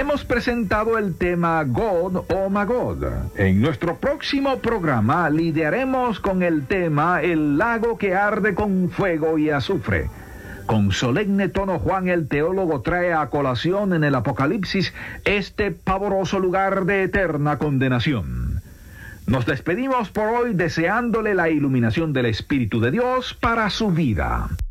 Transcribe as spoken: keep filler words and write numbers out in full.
hemos presentado el tema God o Magod. En nuestro próximo programa lidiaremos con el tema El lago que arde con fuego y azufre. Con solemne tono, Juan el teólogo trae a colación en el Apocalipsis este pavoroso lugar de eterna condenación. Nos despedimos por hoy deseándole la iluminación del Espíritu de Dios para su vida.